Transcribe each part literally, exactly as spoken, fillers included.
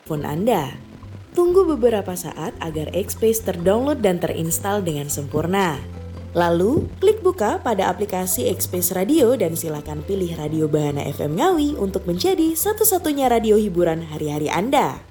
smartphone Anda. Tunggu beberapa saat agar X-Space terdownload dan terinstall dengan sempurna. Lalu, klik buka pada aplikasi X-Space Radio dan silakan pilih Radio Bahana F M Ngawi untuk menjadi satu-satunya radio hiburan hari-hari Anda.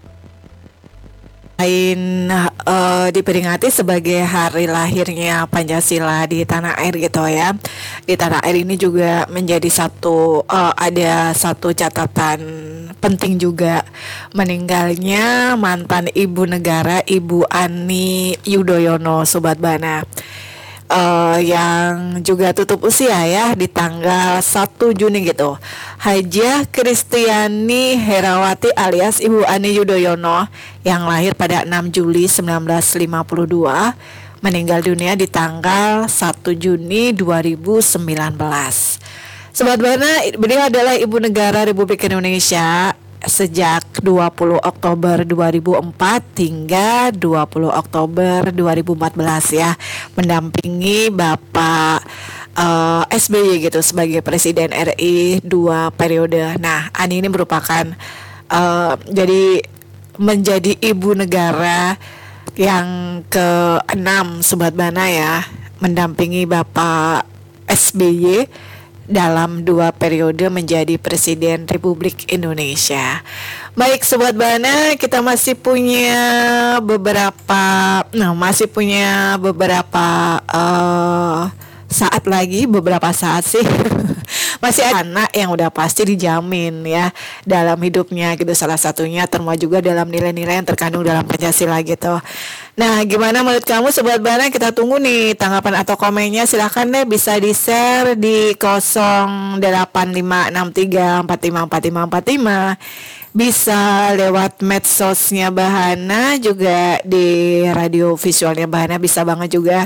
Selain uh, diperingati sebagai hari lahirnya Pancasila di tanah air gitu ya, di tanah air ini juga menjadi satu uh, ada satu catatan penting juga, meninggalnya mantan ibu negara Ibu Ani Yudhoyono, Sobat Bana. Uh, yang juga tutup usia ya di tanggal satu Juni gitu. Hajah Kristiani Herawati alias Ibu Ani Yudhoyono yang lahir pada enam Juli seribu sembilan ratus lima puluh dua meninggal dunia di tanggal satu Juni dua ribu sembilan belas. Sobat Bana, beliau adalah Ibu Negara Republik Indonesia sejak dua puluh Oktober dua ribu empat hingga dua puluh Oktober dua ribu empat belas ya, mendampingi Bapak uh, S B Y gitu sebagai Presiden R I dua periode. Nah, Ani ini merupakan uh, jadi menjadi ibu negara yang keenam, Sobat Bana ya, mendampingi Bapak S B Y dalam dua periode menjadi Presiden Republik Indonesia. Baik Sobat Bana, kita masih punya beberapa, nah masih punya beberapa uh, saat lagi, beberapa saat sih. Masih ada anak yang udah pasti dijamin ya dalam hidupnya gitu, salah satunya termasuk juga dalam nilai-nilai yang terkandung dalam Pancasila gitu. Nah, gimana menurut kamu Sobat Bana? Kita tunggu nih tanggapan atau komennya, silahkan deh bisa di-share di nol delapan lima enam tiga empat lima empat lima empat lima. Bisa lewat medsosnya Bahana, juga di radio visualnya Bahana bisa banget juga.